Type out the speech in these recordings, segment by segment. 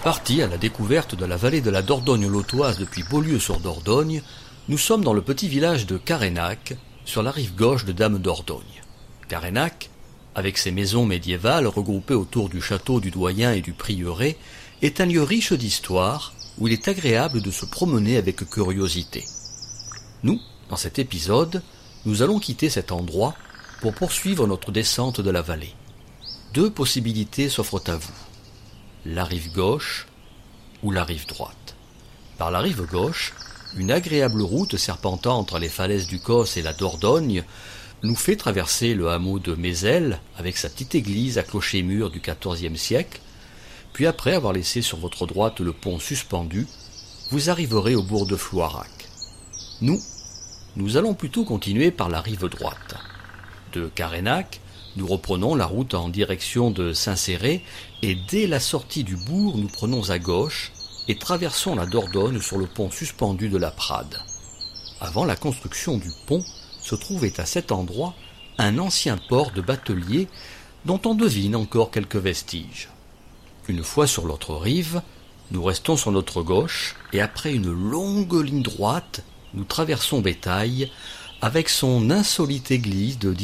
Partis à la découverte de la vallée de la Dordogne lautoise depuis Beaulieu-sur-Dordogne, nous sommes dans le petit village de Carennac, sur la rive gauche de Dame-Dordogne. Carennac, avec ses maisons médiévales regroupées autour du château du doyen et du prieuré, est un lieu riche d'histoire où il est agréable de se promener avec curiosité. Nous, dans cet épisode, nous allons quitter cet endroit pour poursuivre notre descente de la vallée. Deux possibilités s'offrent à vous. La rive gauche ou la rive droite. Par la rive gauche, une agréable route serpentant entre les falaises du Causse et la Dordogne nous fait traverser le hameau de Mézelles avec sa petite église à clocher-mur du XIVe siècle, puis après avoir laissé sur votre droite le pont suspendu, vous arriverez au bourg de Floirac. Nous allons plutôt continuer par la rive droite. De Carennac, nous reprenons la route en direction de Saint-Céré et dès la sortie du bourg, nous prenons à gauche et traversons la Dordogne sur le pont suspendu de la Prade. Avant la construction du pont, se trouvait à cet endroit un ancien port de batelier dont on devine encore quelques vestiges. Une fois sur l'autre rive, nous restons sur notre gauche et après une longue ligne droite, nous traversons Bétail avec son insolite église de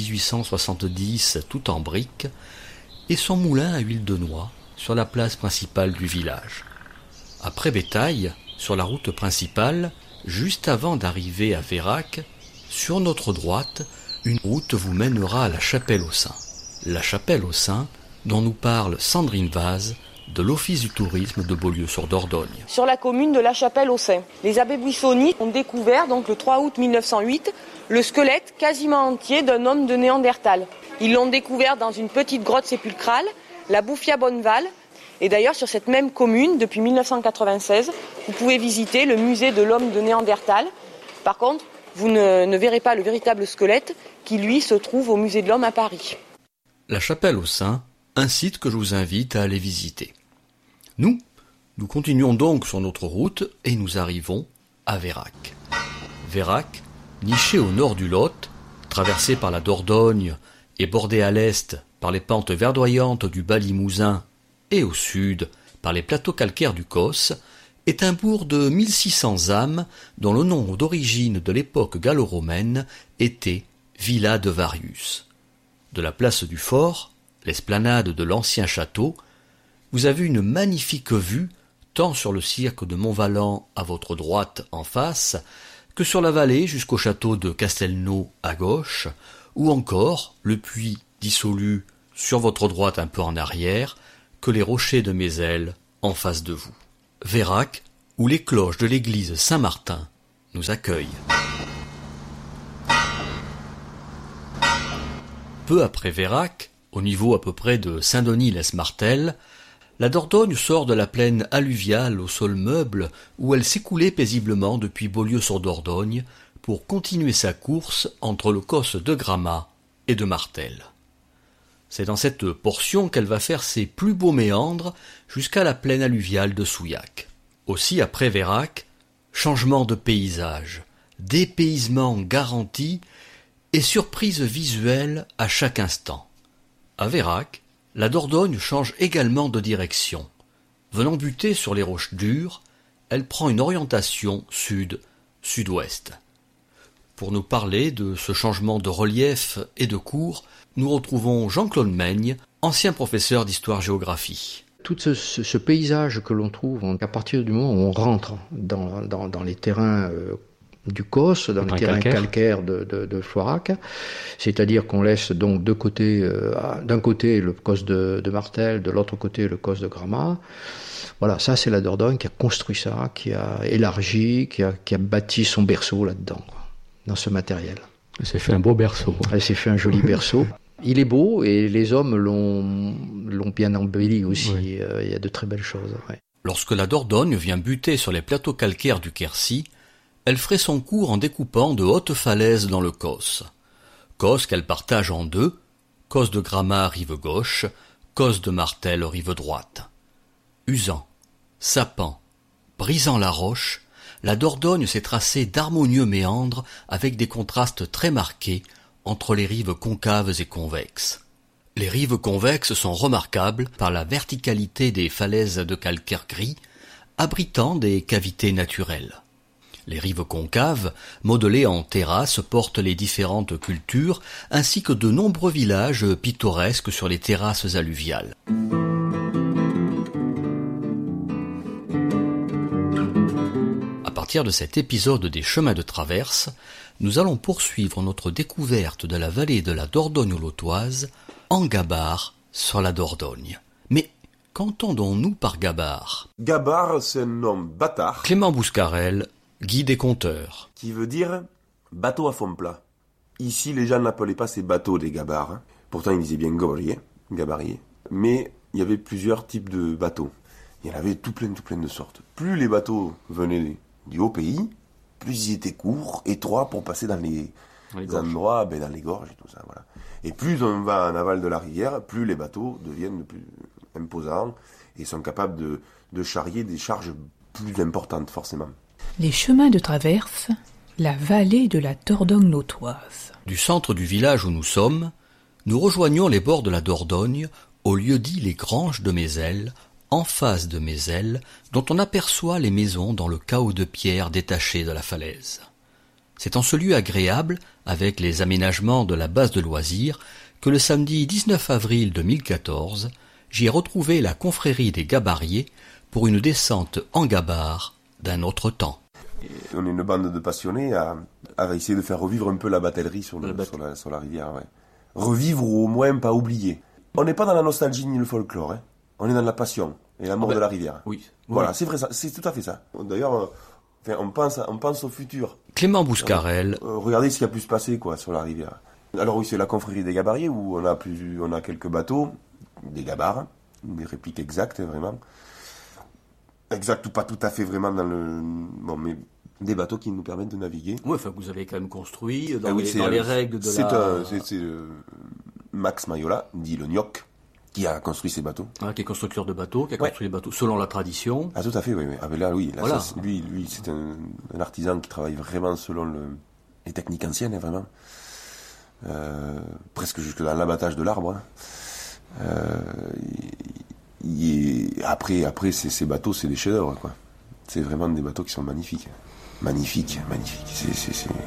1870 tout en briques et son moulin à huile de noix sur la place principale du village. Après Bétail, sur la route principale, juste avant d'arriver à Vérac, sur notre droite, une route vous mènera à la Chapelle-aux-Saints. La Chapelle-aux-Saints, dont nous parle Sandrine Vaz, de l'Office du tourisme de Beaulieu-sur-Dordogne. Sur la commune de la Chapelle-aux-Saints, les abbés buissonnistes ont découvert, le 3 août 1908, le squelette quasiment entier d'un homme de Néandertal. Ils l'ont découvert dans une petite grotte sépulcrale, la Bouffia-Bonneval. Et d'ailleurs, sur cette même commune, depuis 1996, vous pouvez visiter le musée de l'homme de Néandertal. Par contre, vous ne verrez pas le véritable squelette qui, lui, se trouve au musée de l'homme à Paris. La Chapelle-aux-Saints, un site que je vous invite à aller visiter. Nous continuons donc sur notre route et nous arrivons à Vérac. Vérac, niché au nord du Lot, traversé par la Dordogne et bordé à l'est par les pentes verdoyantes du Bas-Limousin et au sud par les plateaux calcaires du Causse, est un bourg de 1600 âmes dont le nom d'origine de l'époque gallo-romaine était Villa de Varius. De la place du fort, l'esplanade de l'ancien château, vous avez une magnifique vue tant sur le cirque de Montvalent à votre droite en face que sur la vallée jusqu'au château de Castelnau à gauche, ou encore le puits dissolu sur votre droite un peu en arrière que les rochers de Mézelles en face de vous. Vérac, où les cloches de l'église Saint-Martin nous accueillent. Peu après Vérac, au niveau à peu près de Saint-Denis-lès-Martel, la Dordogne sort de la plaine alluviale au sol meuble où elle s'écoulait paisiblement depuis Beaulieu-sur-Dordogne pour continuer sa course entre le Causse de Gramat et de Martel. C'est dans cette portion qu'elle va faire ses plus beaux méandres jusqu'à la plaine alluviale de Souillac. Aussi après Vérac, changement de paysage, dépaysement garanti et surprise visuelle à chaque instant. À Vérac, la Dordogne change également de direction. Venant buter sur les roches dures, elle prend une orientation sud-sud-ouest. Pour nous parler de ce changement de relief et de cours, nous retrouvons Jean-Claude Meigne, ancien professeur d'histoire-géographie. Tout ce paysage que l'on trouve à partir du moment où on rentre dans les terrains du Causse, dans les terrains calcaires de Floirac, c'est-à-dire qu'on laisse donc d'un côté le Causse de Martel, de l'autre côté le Causse de Gramat. Voilà, ça c'est la Dordogne qui a construit ça, qui a élargi, qui a bâti son berceau là-dedans, dans ce matériel. Elle s'est fait un beau berceau. Elle s'est fait un joli berceau. Il est beau et les hommes l'ont bien embelli aussi. Oui. Il y a de très belles choses. Ouais. Lorsque la Dordogne vient buter sur les plateaux calcaires du Quercy, elle ferait son cours en découpant de hautes falaises dans le Causse. Causse qu'elle partage en deux, Causse de Gramat rive gauche, Causse de Martel rive droite. Usant, sapant, brisant la roche, la Dordogne s'est tracée d'harmonieux méandres avec des contrastes très marqués entre les rives concaves et convexes. Les rives convexes sont remarquables par la verticalité des falaises de calcaire gris, abritant des cavités naturelles. Les rives concaves, modelées en terrasses, portent les différentes cultures, ainsi que de nombreux villages pittoresques sur les terrasses alluviales. À partir de cet épisode des chemins de traverse, nous allons poursuivre notre découverte de la vallée de la Dordogne-Lautoise, en Gabard, sur la Dordogne. Mais qu'entendons-nous par Gabard ? Gabard, c'est un nom bâtard. Clément Bouscarel, guide et conteur. Qui veut dire bateau à fond plat. Ici, les gens n'appelaient pas ces bateaux des gabards. Hein. Pourtant, ils disaient bien gabarier. Mais il y avait plusieurs types de bateaux. Il y en avait tout plein de sortes. Plus les bateaux venaient du haut pays, plus ils étaient courts, étroits pour passer dans les endroits, dans les gorges et tout ça. Voilà. Et plus on va en aval de la rivière, plus les bateaux deviennent plus imposants et sont capables de charrier des charges plus importantes, forcément. Les chemins de traverse, la vallée de la Dordogne-Lautoise. Du centre du village où nous sommes, nous rejoignons les bords de la Dordogne, au lieu dit les Granges de Mézelles, en face de Mézelles, dont on aperçoit les maisons dans le chaos de pierre détaché de la falaise. C'est en ce lieu agréable, avec les aménagements de la base de loisirs, que le samedi 19 avril 2014, j'y ai retrouvé la confrérie des Gabariers pour une descente en Gabard d'un autre temps. On est une bande de passionnés à essayer de faire revivre un peu la batellerie sur la rivière. Ouais. Revivre ou au moins pas oublier. On n'est pas dans la nostalgie ni le folklore. Hein. On est dans la passion et l'amour de la rivière. Oui. Voilà, c'est vrai, c'est tout à fait ça. D'ailleurs, on pense au futur. Clément Bouscarel. Regardez ce qui a pu se passer sur la rivière. Alors oui, c'est la confrérie des Gabariers où on a quelques bateaux, des gabards, des répliques exactes vraiment. Exact ou pas tout à fait vraiment mais des bateaux qui nous permettent de naviguer. Oui, enfin vous avez quand même construit dans les règles de la... C'est Max Mayola, dit le Gnoc, qui a construit ces bateaux. Ah, qui est constructeur de bateaux, qui a construit les bateaux selon la tradition. Ah tout à fait, oui. Ah, mais là, voilà. Lui, c'est un artisan qui travaille vraiment selon les techniques anciennes, hein, vraiment. Presque jusque dans l'abattage de l'arbre. Hein. Après ces bateaux, c'est des chefs-d'œuvre, quoi. C'est vraiment des bateaux qui sont magnifiques. Magnifiques.